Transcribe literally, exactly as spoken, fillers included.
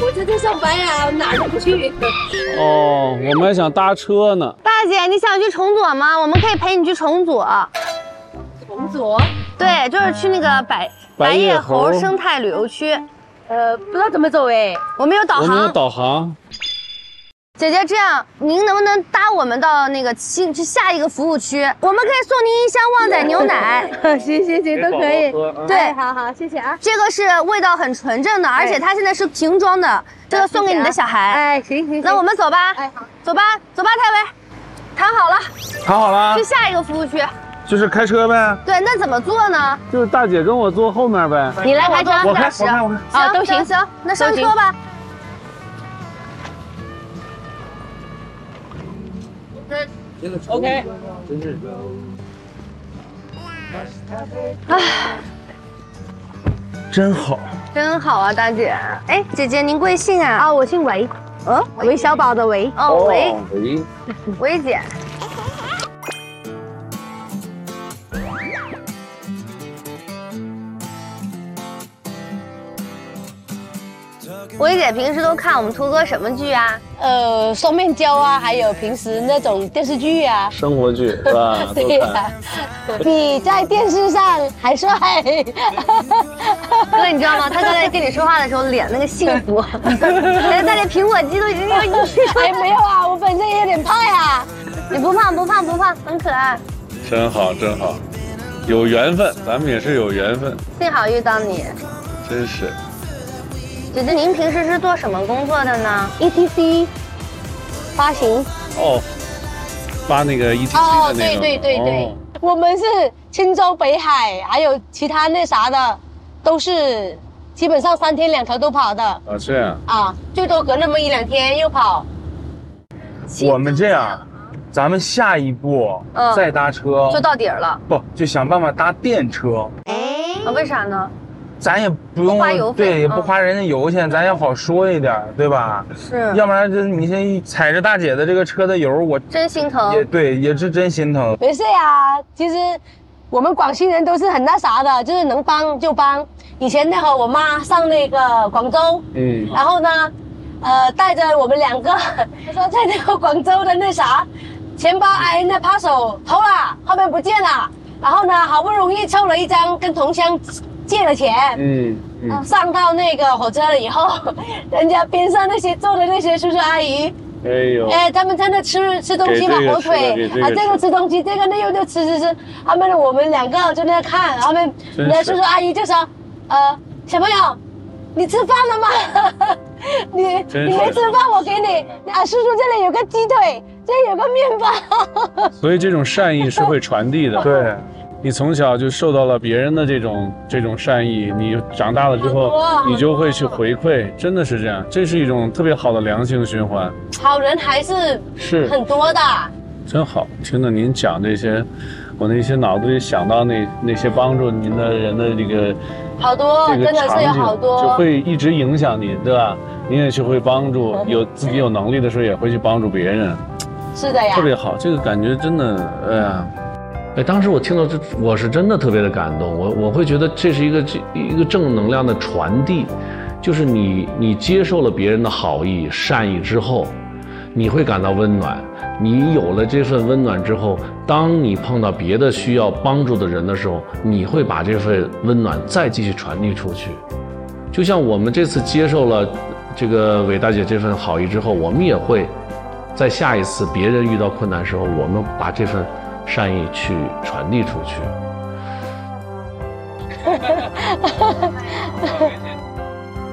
我在这上班呀，哪儿都不去。 哦，我们还想搭车呢。 大姐，你想去崇左吗？我们可以陪你去崇左。 崇左？ 对，就是去那个百白白叶叶猴猴生态旅游区。 呃，不知道怎么走哎。 我们有导我们有航。 导航。 姐姐，这样您能不能搭我们到那个新去下一个服务区？我们可以送您一箱旺仔牛奶。 行行行，都可以。 对， 哎好好，谢谢啊。 这个是味道很纯正的，而且它现在是瓶装的，这个送给你的小孩。 哎，行行。 那我们走吧。 哎，好， 走吧，走吧，太尉，谈好了， 谈好了去，下一个服务区。 就是开车呗。 对，那怎么做呢？ 就是大姐跟我坐后面呗。 你来开车， 我开，我开，我开。 啊， 都行行，那上车吧。 OK。 唉， 真好。 真好啊，大姐。哎，姐姐您贵姓啊？ 啊，我姓韦， 哦， 韦小宝的韦。 哦，韦喂。 韦姐。韦姐平时都看我们图哥什么剧啊？ 呃，双面胶啊，还有平时那种电视剧啊。 生活剧是吧？ 对呀、比在电视上还帅。 哥，你知道吗？他刚才跟你说话的时候，脸那个幸福，连他连苹果肌都已经要溢出来。 哎，没有啊，我本身也有点胖呀。 你不胖不胖不胖，很可爱。 真好真好，有缘分，咱们也是有缘分， 幸好遇到你。 真是。 姐姐，您平时是做什么工作的呢 E T C 发行。 哦，发那个 E T C 的那哦， 个。 对对对对， 哦我们是青州、北海，还有其他那啥的，都是基本上三天两头都跑的啊，这样。 啊，最多隔那么一两天又跑。 我们这样，咱们下一步嗯再搭车， 就到底儿了。 不就想办法搭电车， 啊，为啥呢？ 咱也不用不花油费对，也嗯不花人家油钱，咱也好说一点，对吧？ 是， 要不然这你这一踩着大姐的这个车的油，我真心疼。 也对，也是真心疼。 没事呀，其实我们广西人都是很那啥的，就是能帮就帮。以前那会儿我妈上那个广州， 嗯， 然后呢，呃，带着我们两个，她说在那个广州的那啥，钱包挨那扒手偷了，后面不见了，然后呢，好不容易凑了一张跟同乡借了钱， 嗯嗯， 上到那个火车了以后，人家边上那些坐的那些叔叔阿姨， 哎呦， 哎，他们在那吃吃东西嘛， 给这个火腿啊， 吃的给这个这个吃吃东西，这个那又就吃吃吃。他们我们两个就在那看，他们真是那叔叔阿姨就说，呃，小朋友，你吃饭了吗？你真是你没吃饭，我给你啊，叔叔这里有个鸡腿，这里有个面包。 所以这种善意是会传递的。 对， 你从小就受到了别人的这种这种善意，你长大了之后，你就会去回馈，真的是这样，这是一种特别好的良性循环。 好人还是是， 很多的。 真好。听了您讲这些，我那些脑子里想到那那些帮助您的人的这个好多， 这个真的是有场景， 好多， 就会一直影响您，对吧？您也去会帮助，有自己有能力的时候也会去帮助别人， 是的呀特。别好。这个感觉真的，哎呀。 哎，当时我听到这，我是真的特别的感动。我我会觉得这是一个这一个正能量的传递，就是你你接受了别人的好意善意之后，你会感到温暖。你有了这份温暖之后，当你碰到别的需要帮助的人的时候，你会把这份温暖再继续传递出去。就像我们这次接受了这个韦大姐这份好意之后，我们也会在下一次别人遇到困难的时候，我们把这份善意去传递出去。